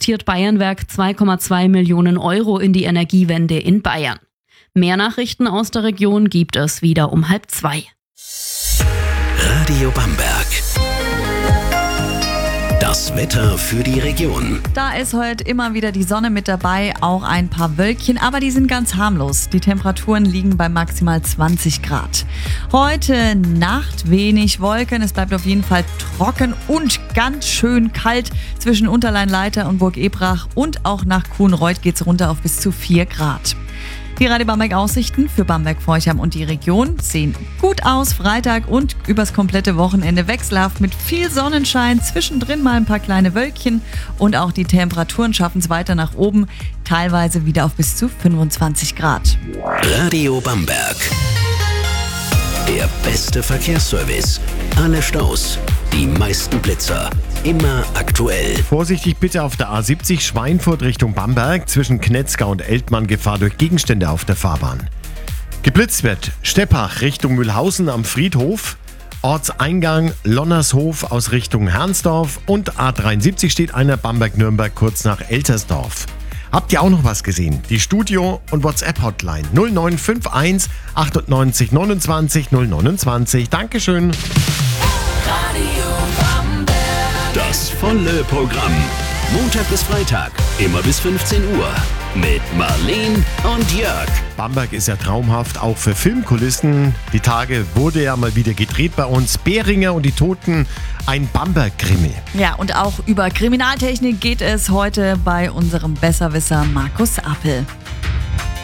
investiert Bayernwerk 2,2 Millionen Euro in die Energiewende in Bayern. Mehr Nachrichten aus der Region gibt es wieder um 1:30. Radio Bamberg. Das Wetter für die Region. Da ist heute immer wieder die Sonne mit dabei, auch ein paar Wölkchen, aber die sind ganz harmlos. Die Temperaturen liegen bei maximal 20 Grad. Heute Nacht wenig Wolken, es bleibt auf jeden Fall trocken und ganz schön kalt. Zwischen Unterleinleiter und Burg Ebrach und auch nach Kuhnreuth geht es runter auf bis zu 4 Grad. Die Radio Bamberg Aussichten für Bamberg-Forchheim und die Region sehen gut aus. Freitag und übers komplette Wochenende wechselhaft mit viel Sonnenschein, zwischendrin mal ein paar kleine Wölkchen und auch die Temperaturen schaffen es weiter nach oben, teilweise wieder auf bis zu 25 Grad. Radio Bamberg. Der beste Verkehrsservice. Alle Staus, die meisten Blitzer. Immer aktuell. Vorsichtig bitte auf der A70 Schweinfurt Richtung Bamberg. Zwischen Knetzgau und Eltmann Gefahr durch Gegenstände auf der Fahrbahn. Geblitzt wird Steppach Richtung Mühlhausen am Friedhof. Ortseingang Lonnershof aus Richtung Hernsdorf. Und A73 steht einer Bamberg-Nürnberg kurz nach Eltersdorf. Habt ihr auch noch was gesehen? Die Studio- und WhatsApp-Hotline 0951 98 29 029. Dankeschön. Das volle Programm. Montag bis Freitag, immer bis 15 Uhr. Mit Marleen und Jörg. Bamberg ist ja traumhaft, auch für Filmkulissen. Die Tage wurde ja mal wieder gedreht bei uns. Beringer und die Toten, ein Bamberg-Krimi. Ja, und auch über Kriminaltechnik geht es heute bei unserem Besserwisser Markus Appel.